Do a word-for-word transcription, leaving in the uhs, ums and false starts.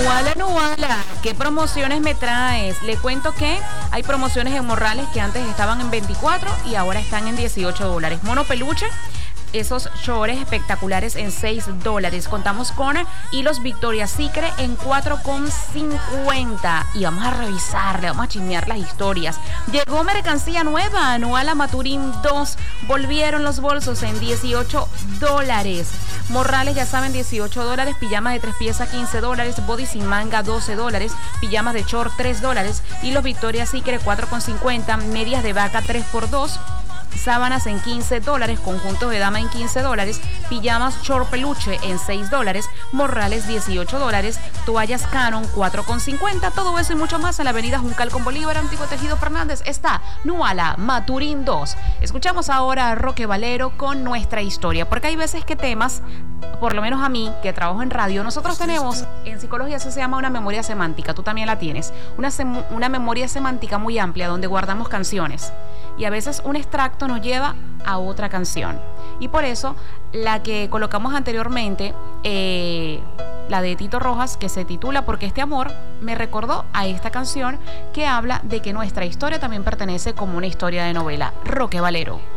Nuala, Nuala, ¿qué promociones me traes? Le cuento que hay promociones en morrales que antes estaban en veinticuatro y ahora están en dieciocho dólares. Mono peluche, esos shorts espectaculares en seis dólares. Contamos con hilos Victoria's Secret en cuatro con cincuenta. Y vamos a revisarle, vamos a chismear las historias. Llegó mercancía nueva, Nuala Maturín dos. Volvieron los bolsos en dieciocho dólares. Morrales, ya saben, dieciocho dólares. Pijamas de tres piezas, quince dólares. Body sin manga, doce dólares. Pijamas de short, tres dólares. Hilos Victoria's Secret, cuatro con cincuenta. Medias de vaca, tres por dos. Sábanas en quince dólares, conjuntos de dama en quince dólares, pijamas short peluche en seis dólares, morrales dieciocho dólares, toallas Canon cuatro con cincuenta, todo eso y mucho más en la avenida Juncal con Bolívar, Antiguo Tejido Fernández, está Nuala Maturín dos. Escuchamos ahora a Roque Valero con nuestra historia, porque hay veces que temas, por lo menos a mí, que trabajo en radio, nosotros tenemos, en psicología eso se llama una memoria semántica, tú también la tienes, una, sem- una memoria semántica muy amplia donde guardamos canciones. Y a veces un extracto nos lleva a otra canción. Y por eso, la que colocamos anteriormente, eh, la de Tito Rojas, que se titula Porque este amor, me recordó a esta canción que habla de que nuestra historia también pertenece como una historia de novela. Roque Valero.